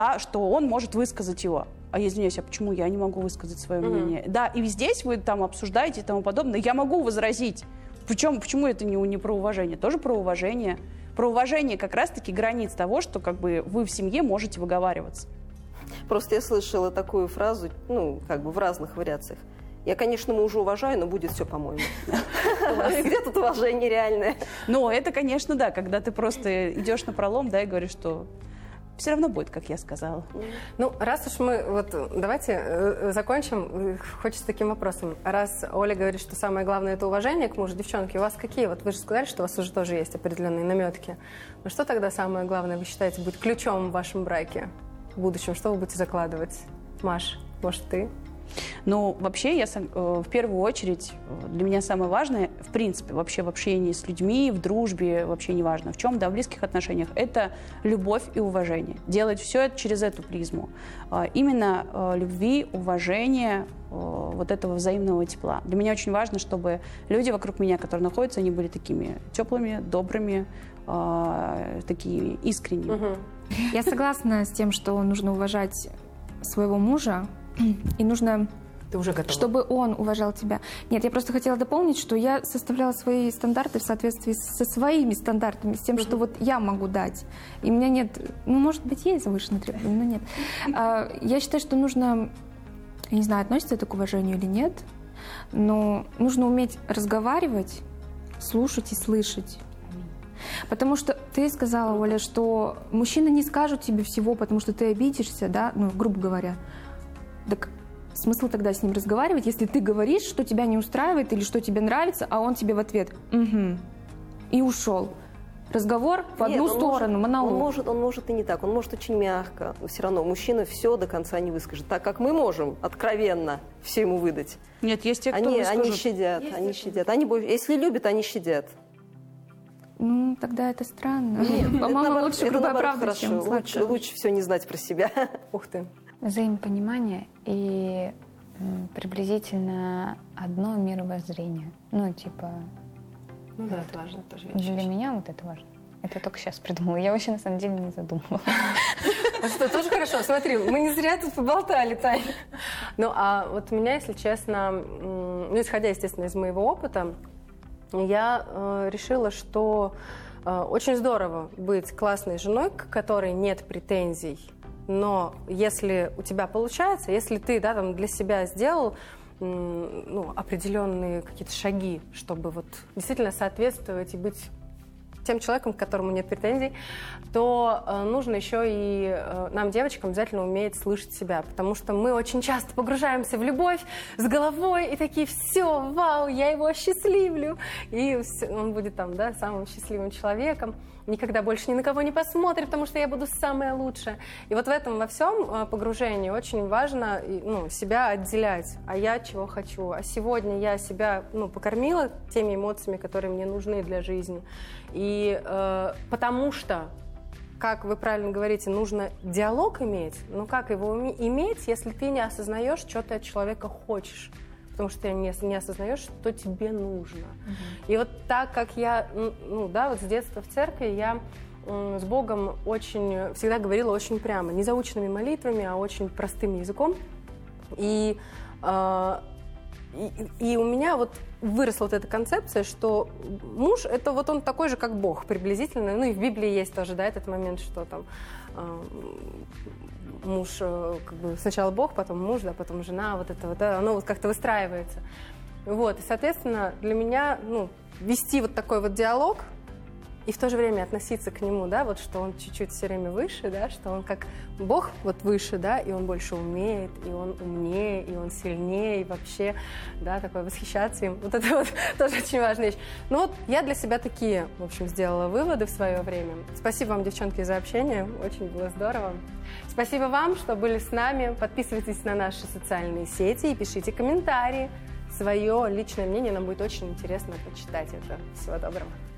что он может высказать его. А я извиняюсь, а почему я не могу высказать свое мнение? Да, и здесь вы там обсуждаете и тому подобное. Я могу возразить. Почему это не про уважение? Тоже про уважение. Про уважение как раз-таки границ того, что как бы вы в семье можете выговариваться. Просто я слышала такую фразу, как бы в разных вариациях. Я, конечно, мужа уважаю, но будет все по-моему. Где тут уважение реальное? Ну, это, конечно, да, когда ты просто идешь напролом, да, и говоришь, что все равно будет, как я сказала. Ну, раз уж мы... давайте закончим. Хочется таким вопросом. Раз Оля говорит, что самое главное – это уважение к мужу, девчонки, у вас какие? Вот вы же сказали, что у вас уже тоже есть определенные наметки. Но что тогда самое главное, вы считаете, будет ключом в вашем браке в будущем? Что вы будете закладывать? Маш, может, ты? Ну, вообще, в первую очередь, для меня самое важное, в принципе, вообще в общении с людьми, в дружбе, вообще не важно в чем, да, в близких отношениях, это любовь и уважение. Делать все это через эту призму. Именно любви, уважения, вот этого взаимного тепла. Для меня очень важно, чтобы люди вокруг меня, которые находятся, они были такими теплыми, добрыми, такими искренними. Угу. Я согласна с тем, что нужно уважать своего мужа, и нужно, чтобы он уважал тебя. Нет, я просто хотела дополнить, что я составляла свои стандарты в соответствии со своими стандартами, с тем, что вот я могу дать. И у меня нет, может быть, есть завышенные требования, но нет. Я считаю, что нужно, я не знаю, относится это к уважению или нет, но нужно уметь разговаривать, слушать и слышать. Потому что ты сказала, Оля, что мужчины не скажут тебе всего, потому что ты обидишься, да, грубо говоря. Так смысл тогда с ним разговаривать, если ты говоришь, что тебя не устраивает или что тебе нравится, а он тебе в ответ «угу» и ушел. Разговор в одну сторону, монолог. Он может и не так, он может очень мягко, но все равно мужчина все до конца не выскажет, так как мы можем откровенно все ему выдать. Нет, есть те, кто они щадят, если любят, они щадят. Тогда это странно. По-моему, лучше грубая правда, чем сладкая. Лучше все не знать про себя. Ух ты. Взаимопонимание и приблизительно одно мировоззрение. Да, это важно тоже. Для меня вот это важно. Это только сейчас придумала. Я вообще на самом деле не задумывала. Что, тоже хорошо. Смотри, мы не зря тут поболтали, Таня. А вот меня, если честно, исходя, естественно, из моего опыта, я решила, что очень здорово быть классной женой, к которой нет претензий. Но если у тебя получается, если ты для себя сделал определенные какие-то шаги, чтобы действительно соответствовать и быть тем человеком, к которому нет претензий, то нужно еще и нам, девочкам, обязательно уметь слышать себя, потому что мы очень часто погружаемся в любовь с головой и такие: все, вау, я его осчастливлю, и он будет самым счастливым человеком, никогда больше ни на кого не посмотрит, потому что я буду самая лучшая. И вот в этом во всем погружении очень важно себя отделять. А я чего хочу? А сегодня я себя покормила теми эмоциями, которые мне нужны для жизни. И потому что, как вы правильно говорите, нужно диалог иметь. Но как его иметь, если ты не осознаешь, что ты от человека хочешь? Потому что ты не осознаешь, что тебе нужно. И вот так как я, с детства в церкви, я с Богом всегда говорила очень прямо, не заученными молитвами, а очень простым языком. И у меня выросла эта концепция, что муж – это он такой же, как Бог, приблизительно. И в Библии есть тоже, этот момент, что там муж, сначала Бог, потом муж, потом жена, оно как-то выстраивается. И, соответственно, для меня, вести такой диалог и в то же время относиться к нему, что он чуть-чуть все время выше, что он как Бог выше, и он больше умеет, и он умнее, и он сильнее, и вообще, такое восхищаться им. Это тоже очень важная вещь. Я для себя такие, в общем, сделала выводы в свое время. Спасибо вам, девчонки, за общение, очень было здорово. Спасибо вам, что были с нами. Подписывайтесь на наши социальные сети и пишите комментарии. Свое личное мнение, нам будет очень интересно почитать это. Всего доброго.